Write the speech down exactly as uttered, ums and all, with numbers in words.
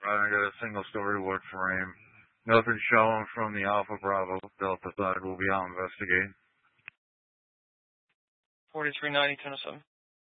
I got a single story wood frame. Nothing showing from the Alpha Bravo Delta side. We'll be out investigating. forty-three ninety, ten oh seven.